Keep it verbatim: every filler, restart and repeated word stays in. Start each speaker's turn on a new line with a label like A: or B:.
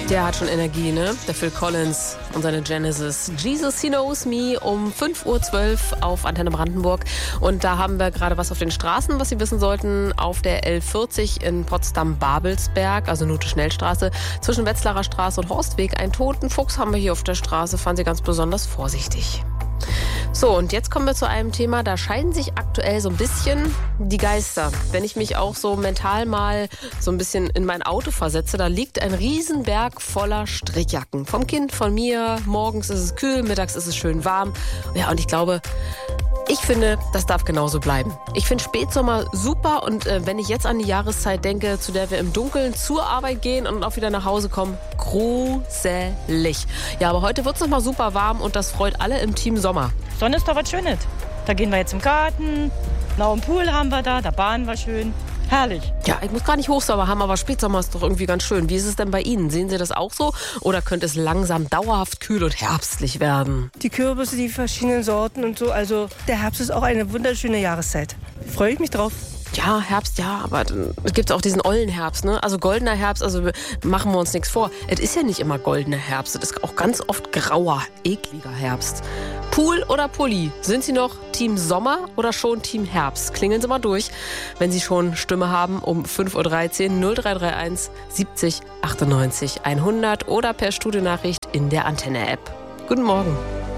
A: Der hat schon Energie, ne? Der Phil Collins und seine Genesis. Jesus, He Knows Me um fünf Uhr zwölf auf Antenne Brandenburg. Und da haben wir gerade was auf den Straßen, was Sie wissen sollten. Auf der L vierzig in Potsdam-Babelsberg, also Nute-Schnellstraße, zwischen Wetzlarer Straße und Horstweg. Einen toten Fuchs haben wir hier auf der Straße. Fahren Sie ganz besonders vorsichtig. So, und jetzt kommen wir zu einem Thema, da scheiden sich aktuell so ein bisschen die Geister. Wenn ich mich auch so mental mal so ein bisschen in mein Auto versetze, da liegt ein Riesenberg voller Strickjacken. Vom Kind, von mir, morgens ist es kühl, mittags ist es schön warm. Ja, und ich glaube, ich finde, das darf genauso bleiben. Ich finde Spätsommer super und äh, wenn ich jetzt an die Jahreszeit denke, zu der wir im Dunkeln zur Arbeit gehen und auch wieder nach Hause kommen, gruselig. Ja, aber heute wird es nochmal super warm und das freut alle im Team Sommer.
B: Sonne ist doch was Schönes. Da gehen wir jetzt im Garten, genau einen Pool haben wir da, da baden wir schön. Herrlich.
A: Ja, ich muss gar nicht Hochsommer haben, aber Spätsommer ist doch irgendwie ganz schön. Wie ist es denn bei Ihnen? Sehen Sie das auch so? Oder könnte es langsam dauerhaft kühl und herbstlich werden?
C: Die Kürbisse, die verschiedenen Sorten und so. Also der Herbst ist auch eine wunderschöne Jahreszeit. Freue ich mich drauf.
A: Ja, Herbst, ja, aber es gibt auch diesen ollen Herbst, ne? Also goldener Herbst, also machen wir uns nichts vor. Es ist ja nicht immer goldener Herbst, es ist auch ganz oft grauer, ekliger Herbst. Pool oder Pulli? Sind Sie noch Team Sommer oder schon Team Herbst? Klingeln Sie mal durch, wenn Sie schon Stimme haben um fünf Uhr dreizehn null drei drei eins siebzig achtundneunzig hundert oder per Studienachricht in der Antenne-App. Guten Morgen.